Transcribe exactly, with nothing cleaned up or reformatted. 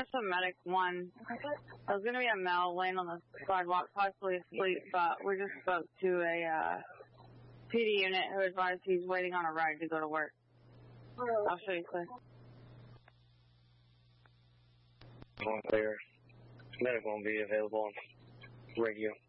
That's a medic one. I was going to be a male laying on the sidewalk, possibly asleep, but we just spoke to a uh, P D unit who advised he's waiting on a ride to go to work. I'll show you, Clay. One clear. Medic won't be available on radio.